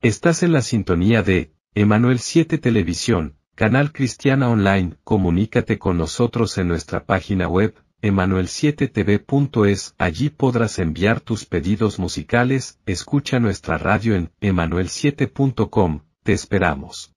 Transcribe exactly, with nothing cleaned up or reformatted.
Estás en la sintonía de Emanuel siete Televisión, canal cristiana online. Comunícate con nosotros en nuestra página web, emanuel siete t v punto es. Allí podrás enviar tus pedidos musicales. Escucha nuestra radio en emanuel siete punto com. Te esperamos.